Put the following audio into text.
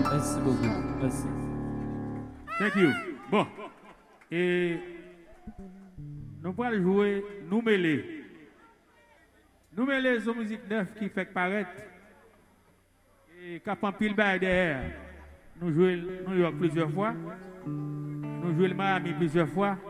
Merci beaucoup. Merci. Thank you. Bon. Et nous allons jouer Nous mêler. Nous mêler, c'est une musique neuve qui fait paraître. Et quand on pile derrière, nous jouons New York plusieurs fois. Nous jouons le Miami plusieurs fois.